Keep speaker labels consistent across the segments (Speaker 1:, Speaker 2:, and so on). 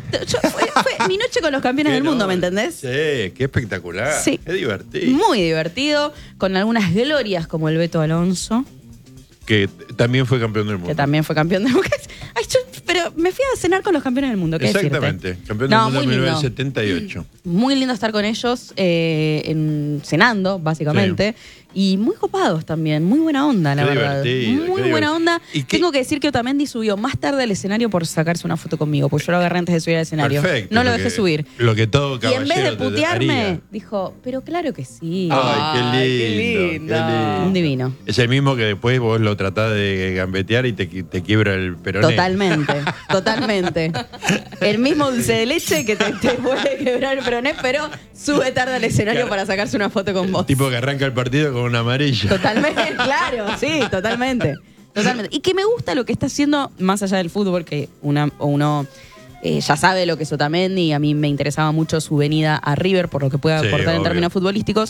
Speaker 1: Fue mi noche con los campeones del mundo, ¿me entendés?
Speaker 2: Sí, qué espectacular.
Speaker 1: Sí.
Speaker 2: Qué divertido.
Speaker 1: Muy divertido, con algunas glorias como el Beto Alonso,
Speaker 2: Que también fue campeón del mundo.
Speaker 1: que también fue campeón del mundo. Ay, pero me fui a cenar con los campeones del mundo, ¿qué
Speaker 2: Exactamente.
Speaker 1: decirte?
Speaker 2: Campeón del mundo en
Speaker 1: muy lindo.
Speaker 2: 1978.
Speaker 1: Muy lindo estar con ellos cenando, básicamente. Y muy copados también, muy buena onda, la
Speaker 2: Qué
Speaker 1: verdad.
Speaker 2: divertido,
Speaker 1: Muy
Speaker 2: qué
Speaker 1: buena
Speaker 2: divertido.
Speaker 1: onda.
Speaker 2: ¿Y qué?
Speaker 1: Tengo que decir que Otamendi subió más tarde al escenario por sacarse una foto conmigo, porque yo lo agarré antes de subir al escenario.
Speaker 2: Perfecto.
Speaker 1: No lo dejé subir.
Speaker 2: Lo que todo
Speaker 1: Y en
Speaker 2: caballero
Speaker 1: vez de
Speaker 2: te
Speaker 1: putearme,
Speaker 2: haría.
Speaker 1: dijo, pero claro que sí.
Speaker 2: Ay, qué lindo. Qué lindo.
Speaker 1: Un divino.
Speaker 2: Es el mismo que después vos lo tratás de gambetear y te quiebra el peroné.
Speaker 1: Totalmente, totalmente. El mismo dulce de leche que te puede quebrar el peroné, pero sube tarde al escenario
Speaker 2: Claro.
Speaker 1: para sacarse una foto con vos.
Speaker 2: Tipo que arranca el partido con una amarilla.
Speaker 1: Totalmente, claro, sí, totalmente. Totalmente. Y que me gusta lo que está haciendo, más allá del fútbol, que uno ya sabe lo que es Otamendi, y a mí me interesaba mucho su venida a River, por lo que puede
Speaker 2: Sí,
Speaker 1: aportar en
Speaker 2: obvio.
Speaker 1: términos futbolísticos.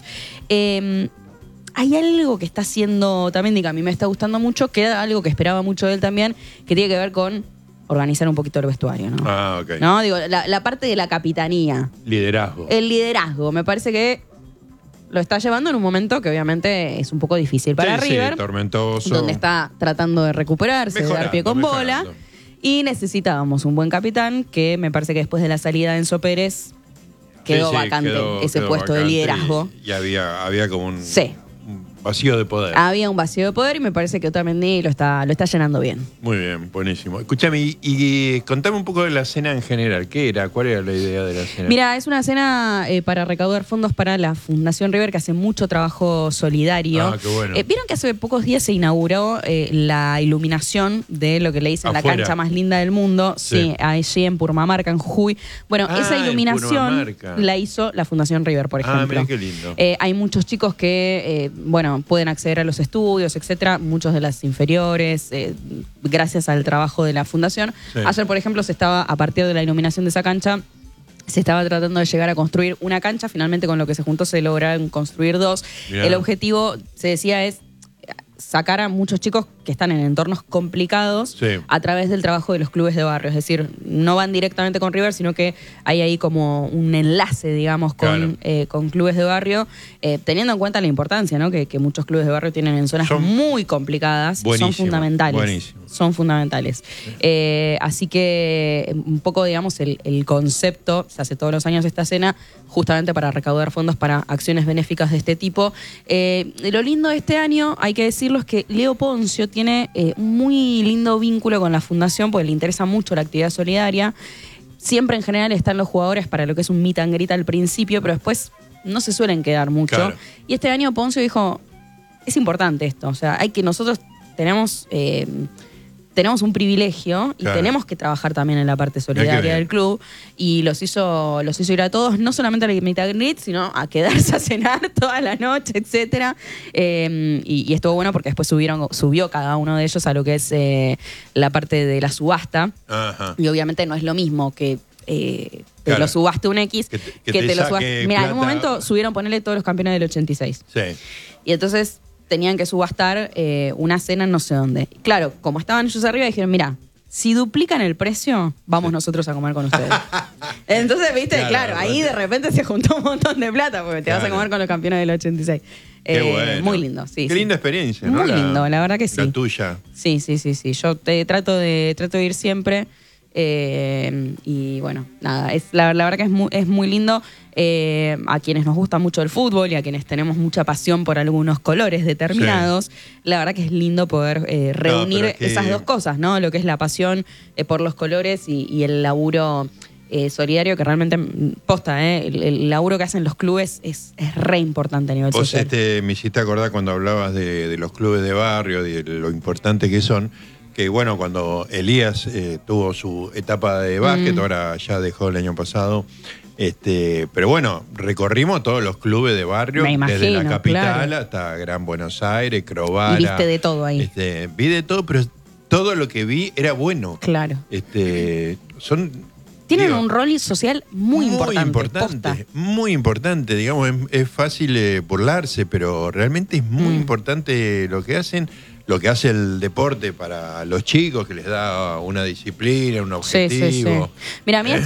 Speaker 1: Hay algo que está haciendo Otamendi que a mí me está gustando mucho, que era algo que esperaba mucho de él también, que tiene que ver con organizar un poquito el vestuario, ¿no?
Speaker 2: Ah, ok.
Speaker 1: ¿No? Digo, la parte de la capitanía,
Speaker 2: Liderazgo.
Speaker 1: el liderazgo, me parece que lo está llevando en un momento que obviamente es un poco difícil para
Speaker 2: Sí,
Speaker 1: River,
Speaker 2: sí, tormentoso.
Speaker 1: donde está tratando de recuperarse, de dar pie con bola,
Speaker 2: Mejorando.
Speaker 1: y necesitábamos un buen capitán, que me parece que después de la salida de Enzo Pérez quedó
Speaker 2: Sí, sí,
Speaker 1: vacante ese
Speaker 2: quedó
Speaker 1: puesto de
Speaker 2: vacante
Speaker 1: liderazgo.
Speaker 2: Y había como un
Speaker 1: Sí.
Speaker 2: vacío de poder.
Speaker 1: Había un vacío de poder y me parece que Otamendi lo está llenando bien.
Speaker 2: Muy bien, buenísimo. Escúchame, y contame un poco de la cena en general. ¿Qué era? ¿Cuál era la idea de la cena?
Speaker 1: Mira, es una cena para recaudar fondos para la Fundación River, que hace mucho trabajo solidario.
Speaker 2: Ah, qué bueno.
Speaker 1: Vieron que hace pocos días se inauguró la iluminación de lo que le dicen la
Speaker 2: Afuera.
Speaker 1: cancha más linda del mundo, sí, allí en Purmamarca, en Jujuy. Bueno,
Speaker 2: Ah,
Speaker 1: esa
Speaker 2: en
Speaker 1: iluminación
Speaker 2: Purmamarca.
Speaker 1: la hizo la Fundación River, por ejemplo.
Speaker 2: Ah, mirá qué lindo.
Speaker 1: Hay muchos chicos que, pueden acceder a los estudios, etcétera, muchos de las inferiores, gracias al trabajo de la Fundación.
Speaker 2: Sí.
Speaker 1: Ayer, por ejemplo, a partir de la iluminación de esa cancha, se estaba tratando de llegar a construir una cancha. Finalmente, con lo que se juntó, se lograron construir dos.
Speaker 2: Mirá.
Speaker 1: El objetivo, se decía, es sacar a muchos chicos que están en entornos complicados
Speaker 2: Sí.
Speaker 1: a través del trabajo de los clubes de barrio. Es decir, no van directamente con River, sino que hay ahí como un enlace, digamos, con clubes de barrio, teniendo en cuenta la importancia, ¿no?, que muchos clubes de barrio tienen en zonas
Speaker 2: Son
Speaker 1: muy complicadas.
Speaker 2: buenísimo,
Speaker 1: Son fundamentales.
Speaker 2: buenísimo.
Speaker 1: Son fundamentales. Así que un poco, digamos, el concepto, se hace todos los años esta cena, justamente para recaudar fondos para acciones benéficas de este tipo. Lo lindo de este año, hay que decirlo, es que Leo Poncio tiene un muy lindo vínculo con la Fundación, porque le interesa mucho la actividad solidaria. Siempre en general están los jugadores para lo que es un meet and greet al principio, pero después no se suelen quedar mucho.
Speaker 2: Claro.
Speaker 1: Y este año Poncio dijo, es importante esto, o sea, nosotros tenemos un privilegio y
Speaker 2: Claro.
Speaker 1: tenemos que trabajar también en la parte
Speaker 2: Mirá qué
Speaker 1: solidaria
Speaker 2: bien.
Speaker 1: del club, y los hizo ir a todos, no solamente a la meet and greet, sino a quedarse a cenar toda la noche, etcétera. Y estuvo bueno porque después subió cada uno de ellos a lo que es la parte de la subasta.
Speaker 2: Ajá.
Speaker 1: Y obviamente no es lo mismo que te
Speaker 2: Claro.
Speaker 1: lo subaste un X,
Speaker 2: Que
Speaker 1: que
Speaker 2: te
Speaker 1: te lo
Speaker 2: saque
Speaker 1: subaste. Mira, en un
Speaker 2: plata.
Speaker 1: momento subieron, ponerle todos los campeones del 86.
Speaker 2: Sí.
Speaker 1: Y entonces tenían que subastar una cena en no sé dónde. Claro, como estaban ellos arriba, dijeron, mira, si duplican el precio, vamos nosotros a comer con ustedes. Entonces, viste, claro, ahí de repente se juntó un montón de plata, porque te vas a
Speaker 2: Claro.
Speaker 1: comer con los campeones del 86.
Speaker 2: Qué bueno.
Speaker 1: Muy lindo, sí.
Speaker 2: Qué
Speaker 1: sí.
Speaker 2: linda experiencia, ¿no?
Speaker 1: Muy lindo, la verdad que sí.
Speaker 2: La tuya.
Speaker 1: Sí. Yo trato de ir siempre. Y bueno, nada, la verdad que es muy lindo. A quienes nos gusta mucho el fútbol y a quienes tenemos mucha pasión por algunos colores determinados, la verdad que es lindo poder reunir
Speaker 2: pero es que-
Speaker 1: esas dos cosas, ¿no? Lo que es la pasión por los colores y el laburo solidario, que realmente posta, el laburo que hacen los clubes es re importante a nivel
Speaker 2: Vos
Speaker 1: social.
Speaker 2: me hiciste acordar cuando hablabas de los clubes de barrio, de lo importante que son, que bueno, cuando Elías tuvo su etapa de básquet, ahora ya dejó el año pasado, pero bueno, recorrimos todos los clubes de barrio,
Speaker 1: Me imagino,
Speaker 2: desde la capital
Speaker 1: claro.
Speaker 2: hasta Gran Buenos Aires, Crovara.
Speaker 1: Y viste de todo ahí.
Speaker 2: Vi de todo, pero todo lo que vi era bueno.
Speaker 1: Claro. Tienen un rol social muy importante. Posta.
Speaker 2: Muy importante, digamos, es fácil burlarse, pero realmente es muy importante lo que hacen, lo que hace el deporte para los chicos, que les da una disciplina, un objetivo.
Speaker 1: Sí. Mira, a mí